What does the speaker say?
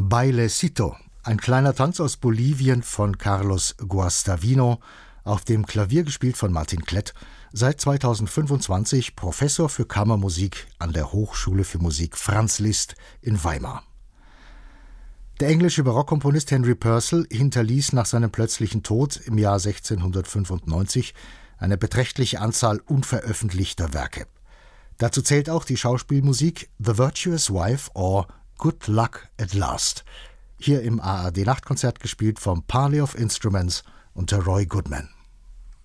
Bailecito, ein kleiner Tanz aus Bolivien von Carlos Guastavino, auf dem Klavier gespielt von Martin Klett, seit 2025 Professor für Kammermusik an der Hochschule für Musik Franz Liszt in Weimar. Der englische Barockkomponist Henry Purcell hinterließ nach seinem plötzlichen Tod im Jahr 1695 eine beträchtliche Anzahl unveröffentlichter Werke. Dazu zählt auch die Schauspielmusik The Virtuous Wife or Good Luck at Last, hier im ARD Nachtkonzert gespielt vom Parley of Instruments unter Roy Goodman.